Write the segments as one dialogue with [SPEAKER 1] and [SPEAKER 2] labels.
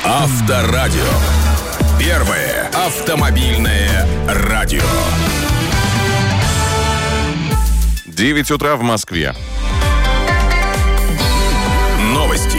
[SPEAKER 1] Авторадио. Первое автомобильное радио.
[SPEAKER 2] 9 утра в Москве.
[SPEAKER 1] Новости.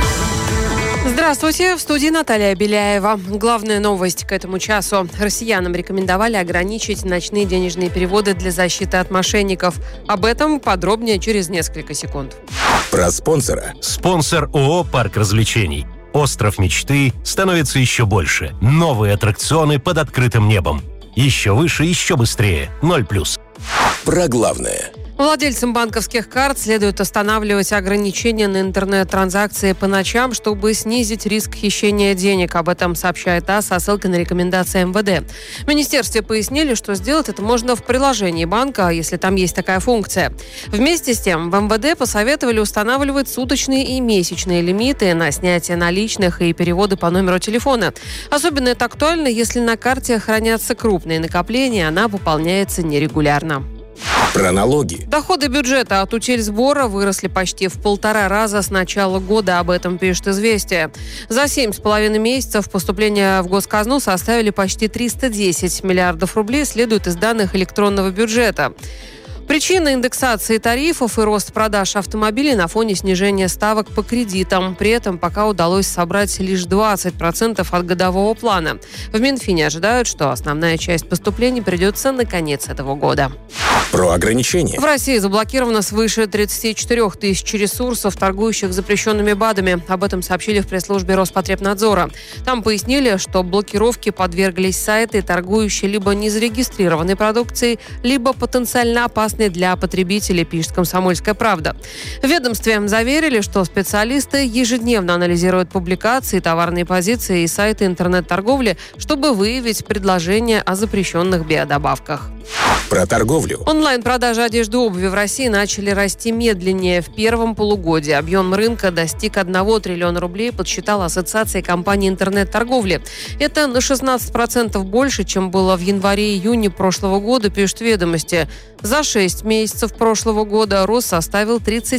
[SPEAKER 3] Здравствуйте, в студии Наталья Беляева. Главная новость к этому часу. Россиянам рекомендовали ограничить ночные денежные переводы для защиты от мошенников. Об этом подробнее через несколько секунд.
[SPEAKER 1] Про спонсора.
[SPEAKER 4] Спонсор ООО «Парк развлечений». Остров мечты становится еще больше. Новые аттракционы под открытым небом. Еще выше, еще быстрее. 0+.
[SPEAKER 1] Про главное.
[SPEAKER 3] Владельцам банковских карт следует останавливать ограничения на интернет-транзакции по ночам, чтобы снизить риск хищения денег. Об этом сообщает ТАСС со ссылкой на рекомендации МВД. В министерстве пояснили, что сделать это можно в приложении банка, если там есть такая функция. Вместе с тем, в МВД посоветовали устанавливать суточные и месячные лимиты на снятие наличных и переводы по номеру телефона. Особенно это актуально, если на карте хранятся крупные накопления, она пополняется нерегулярно.
[SPEAKER 1] Про налоги.
[SPEAKER 3] Доходы бюджета от утильсбора выросли почти в 1,5 раза с начала года, об этом пишет «Известия». За 7,5 месяцев поступления в госказну составили почти 310 миллиардов рублей, следует из данных электронного бюджета. Причина индексации тарифов и рост продаж автомобилей на фоне снижения ставок по кредитам. При этом пока удалось собрать лишь 20% от годового плана. В Минфине ожидают, что основная часть поступлений придется на конец этого года.
[SPEAKER 1] Про ограничения.
[SPEAKER 3] В России заблокировано свыше 34 тысяч ресурсов, торгующих запрещенными БАДами. Об этом сообщили в пресс-службе Роспотребнадзора. Там пояснили, что блокировке подверглись сайты, торгующие либо незарегистрированной продукцией, либо потенциально опасной для потребителей, пишет «Комсомольская правда». В ведомстве заверили, что специалисты ежедневно анализируют публикации, товарные позиции и сайты интернет-торговли, чтобы выявить предложения о запрещенных биодобавках.
[SPEAKER 1] Про торговлю.
[SPEAKER 3] Онлайн-продажи одежды и обуви в России начали расти медленнее в первом полугодии. Объем рынка достиг 1 триллиона рублей, подсчитала Ассоциация компаний интернет-торговли. Это на 16% больше, чем было в январе-июне прошлого года, пишут «Ведомости». За 6 месяцев прошлого года рост составил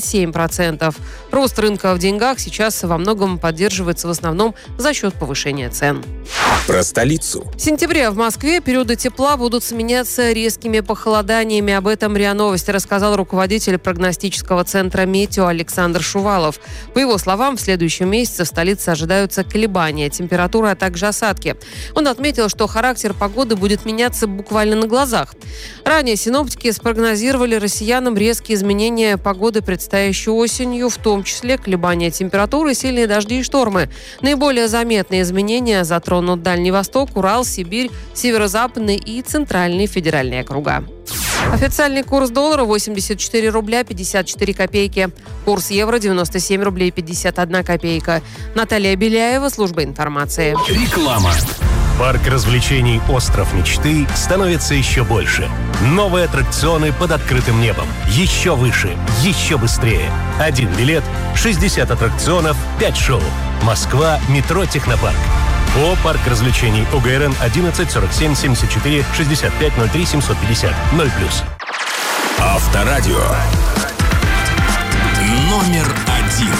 [SPEAKER 3] 37%. Рост рынка в деньгах сейчас во многом поддерживается в основном за счет повышения цен.
[SPEAKER 1] Про столицу.
[SPEAKER 3] В сентябре в Москве периоды тепла будут сменяться резкими похолоданиями. Об этом РИА Новости рассказал руководитель прогностического центра «Метео» Александр Шувалов. По его словам, в следующем месяце в столице ожидаются колебания температуры, а также осадки. Он отметил, что характер погоды будет меняться буквально на глазах. Ранее синоптики спрогнозировали россиянам резкие изменения погоды предстоящей осенью, в том числе колебания температуры, сильные дожди и штормы. Наиболее заметные изменения затронут Дальний Восток, Урал, Сибирь, Северо-Западный и Центральный федеральные округа. Официальный курс доллара 84 рубля 54 копейки. Курс евро 97 рублей 51 копейка. Наталья Беляева, служба информации.
[SPEAKER 1] Реклама.
[SPEAKER 4] Парк развлечений «Остров мечты» становится еще больше. Новые аттракционы под открытым небом. Еще выше, еще быстрее. 1 билет, 60 аттракционов, 5 шоу. Москва, метро «Технопарк». ООО «Парк развлечений», ОГРН 11 47 74 65 03 750 0+.
[SPEAKER 1] Авторадио. Номер 1.